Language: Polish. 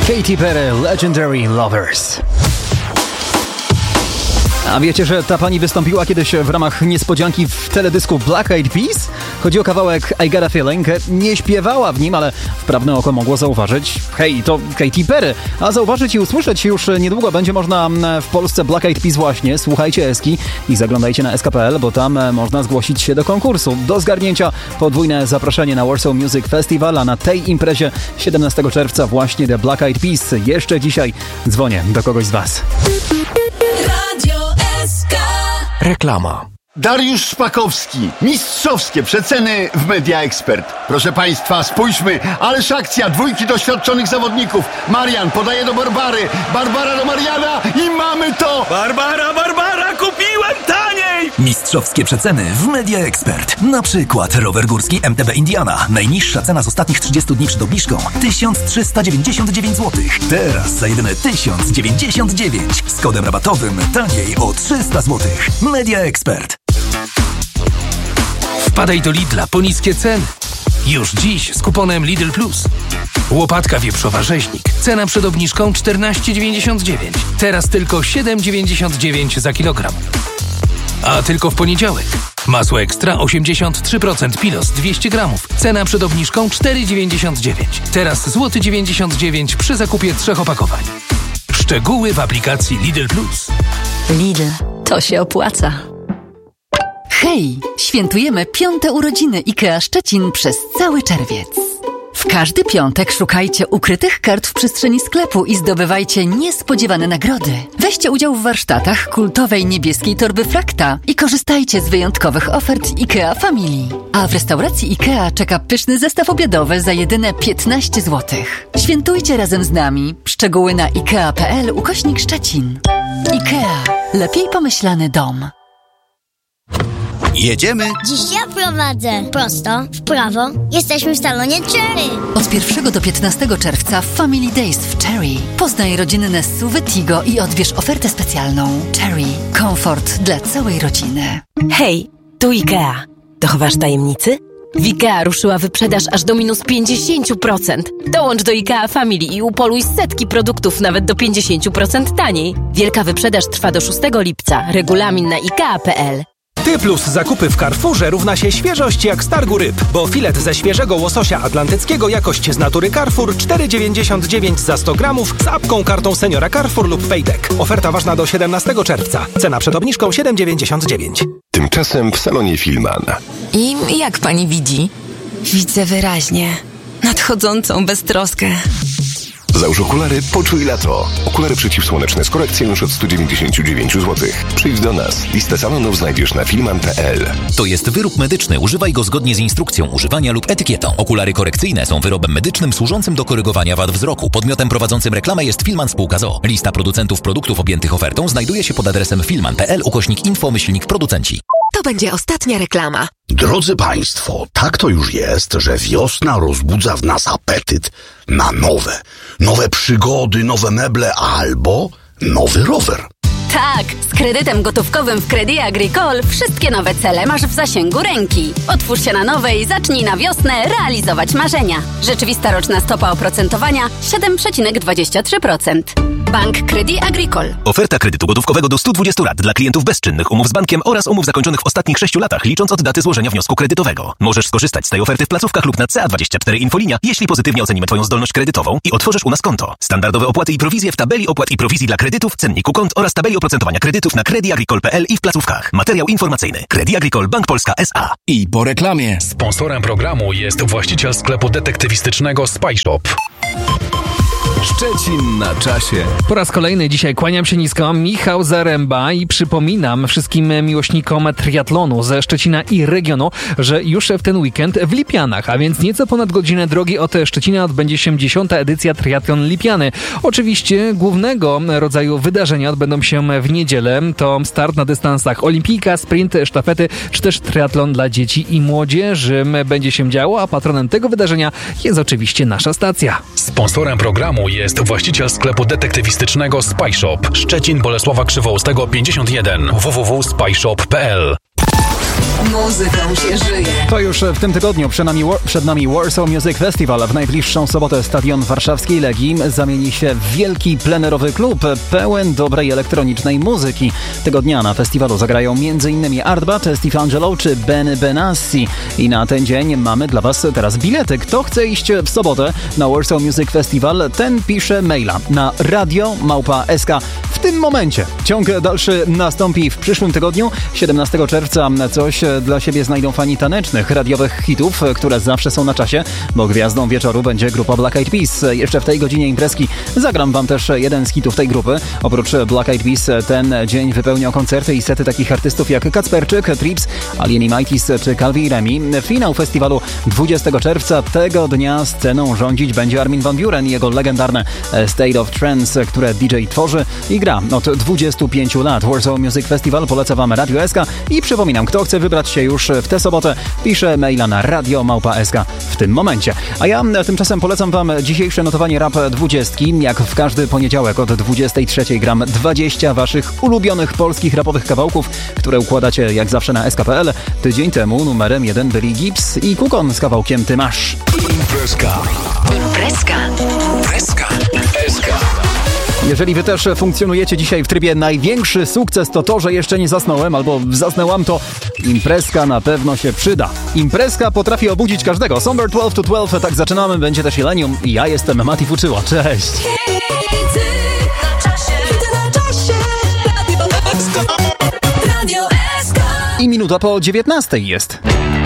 Katy Perry, Legendary Lovers. A wiecie, że ta pani wystąpiła kiedyś w ramach niespodzianki w teledysku Black Eyed Peas? Chodzi o kawałek I Got a Feeling. Nie śpiewała w nim, ale wprawne oko mogło zauważyć: hej, to Katy Perry. A zauważyć i usłyszeć już niedługo będzie można w Polsce Black Eyed Peas właśnie. Słuchajcie Eski i zaglądajcie na sk.pl, bo tam można zgłosić się do konkursu. Do zgarnięcia podwójne zaproszenie na Warsaw Music Festival, a na tej imprezie 17 czerwca właśnie The Black Eyed Peas. Jeszcze dzisiaj dzwonię do kogoś z was. Reklama. Dariusz Szpakowski. Mistrzowskie przeceny w Media Expert. Proszę Państwa, spójrzmy. Ależ akcja. Dwójki doświadczonych zawodników. Marian podaje do Barbary. Barbara do Mariana i mamy to! Barbara, kupiłem taniej! Mistrzowskie przeceny w Media Expert. Na przykład rower górski MTB Indiana. Najniższa cena z ostatnich 30 dni przed obniżką 1399 zł. Teraz za jedyne 1099. Z kodem rabatowym taniej o 300 zł. Media Expert. Wpadaj do Lidla po niskie ceny. Już dziś z kuponem Lidl Plus. Łopatka wieprzowa rzeźnik. Cena przed obniżką 14,99. Teraz tylko 7,99 za kilogram. A tylko w poniedziałek. Masło ekstra 83% Pilos 200 gramów. Cena przed obniżką 4,99. Teraz złoty 99 przy zakupie 3 opakowań. Szczegóły w aplikacji Lidl Plus. Lidl, to się opłaca. Hej! Świętujemy 5. urodziny IKEA Szczecin przez cały czerwiec. W każdy piątek szukajcie ukrytych kart w przestrzeni sklepu i zdobywajcie niespodziewane nagrody. Weźcie udział w warsztatach kultowej niebieskiej torby Frakta i korzystajcie z wyjątkowych ofert IKEA Family. A w restauracji IKEA czeka pyszny zestaw obiadowy za jedyne 15 zł. Świętujcie razem z nami. Szczegóły na ikea.pl/Szczecin. IKEA. Lepiej pomyślany dom. Jedziemy? Dziś ja prowadzę. Prosto, w prawo. Jesteśmy w salonie Cherry. Od 1 do 15 czerwca Family Days w Cherry. Poznaj rodziny Nessuwy, Tigo i odbierz ofertę specjalną. Cherry. Komfort dla całej rodziny. Hej, tu IKEA. Dochowasz tajemnicy? W IKEA ruszyła wyprzedaż aż do minus 50%. Dołącz do IKEA Family i upoluj setki produktów nawet do 50% taniej. Wielka wyprzedaż trwa do 6 lipca. Regulamin na ikea.pl. Ty plus zakupy w Carrefourze równa się świeżość jak z targu ryb, bo filet ze świeżego łososia atlantyckiego jakość z natury Carrefour 4,99 za 100 gramów z apką, kartą seniora Carrefour lub Payback. Oferta ważna do 17 czerwca. Cena przed obniżką 7,99. Tymczasem w salonie Filman. I jak pani widzi? Widzę wyraźnie nadchodzącą beztroskę. Załóż okulary, poczuj lato. Okulary przeciwsłoneczne z korekcją już od 199 zł. Przyjdź do nas. Listę salonów znajdziesz na filman.pl. To jest wyrób medyczny. Używaj go zgodnie z instrukcją używania lub etykietą. Okulary korekcyjne są wyrobem medycznym służącym do korygowania wad wzroku. Podmiotem prowadzącym reklamę jest Filman Spółka z.o.o. Lista producentów produktów objętych ofertą znajduje się pod adresem filman.pl/info-producenci. To będzie ostatnia reklama. Drodzy Państwo, tak to już jest, że wiosna rozbudza w nas apetyt na nowe przygody, nowe meble albo nowy rower. Tak, z kredytem gotówkowym w Crédit Agricole wszystkie nowe cele masz w zasięgu ręki. Otwórz się na nowe i zacznij na wiosnę realizować marzenia. Rzeczywista roczna stopa oprocentowania 7,23%. Bank Crédit Agricole. Oferta kredytu gotówkowego do 120 lat dla klientów bezczynnych, umów z bankiem oraz umów zakończonych w ostatnich 6 latach, licząc od daty złożenia wniosku kredytowego. Możesz skorzystać z tej oferty w placówkach lub na CA24 Infolinia, jeśli pozytywnie ocenimy Twoją zdolność kredytową i otworzysz u nas konto. Standardowe opłaty i prowizje w tabeli opłat i prowizji dla kredytów, cenniku kont oraz tabeli oprocentowania kredytów na crediagricole.pl i w placówkach. Materiał informacyjny. Crédit Agricole Bank Polska S.A. I po reklamie. Sponsorem programu jest właściciel sklepu detektywistycznego Spy Shop. Szczecin na czasie. Po raz kolejny dzisiaj kłaniam się nisko, Michał Zaręba i przypominam wszystkim miłośnikom triatlonu ze Szczecina i regionu, że już w ten weekend w Lipianach, a więc nieco ponad godzinę drogi od Szczecina odbędzie się 10. edycja Triatlon Lipiany. Oczywiście głównego rodzaju wydarzenia odbędą się w niedzielę. To start na dystansach olimpijka, sprint, sztafety, czy też triatlon dla dzieci i młodzieży będzie się działo, a patronem tego wydarzenia jest oczywiście nasza stacja. Sponsorem programu jest właściciel sklepu detektywistycznego Spy Shop. Szczecin, Bolesława Krzywoustego 51. www.spyshop.pl. Muzyką się żyje. To już w tym tygodniu przed nami Warsaw Music Festival. W najbliższą sobotę stadion warszawskiej Legii zamieni się w wielki plenerowy klub pełen dobrej elektronicznej muzyki. Tego dnia na festiwalu zagrają m.in. Artbat, Steve Angelo czy Ben Benassi. I na ten dzień mamy dla Was teraz bilety. Kto chce iść w sobotę na Warsaw Music Festival, ten pisze maila na radio@sk. W tym momencie. Ciąg dalszy nastąpi w przyszłym tygodniu. 17 czerwca coś dla siebie znajdą fani tanecznych, radiowych hitów, które zawsze są na czasie, bo gwiazdą wieczoru będzie grupa Black Eyed Peas. Jeszcze w tej godzinie imprezki zagram Wam też jeden z hitów tej grupy. Oprócz Black Eyed Peas ten dzień wypełnią koncerty i sety takich artystów jak Kacperczyk, Trips, Alieni Mighties czy Calvi Remi. Finał festiwalu 20 czerwca. Tego dnia sceną rządzić będzie Armin van Buuren i jego legendarne State of Trance, które DJ tworzy i gra od 25 lat. Warsaw Music Festival poleca Wam Radio SK i przypominam, kto chce wybrać się już w tę sobotę, pisze maila na radio@sk w tym momencie. A ja tymczasem polecam Wam dzisiejsze notowanie Rap 20. Jak w każdy poniedziałek od 23 gram 20 Waszych ulubionych polskich rapowych kawałków, które układacie jak zawsze na sk.pl. Tydzień temu numerem 1 byli Gibbs i Kukon z kawałkiem Ty masz. Imprezka. SK. Jeżeli Wy też funkcjonujecie dzisiaj w trybie największy sukces to to, że jeszcze nie zasnąłem albo zasnęłam, to imprezka na pewno się przyda. Imprezka potrafi obudzić każdego. Somewhere 12 to 12, tak zaczynamy. Będzie też Jelenium i ja jestem Mati Fuczyło. Cześć! I minuta po 19 jest.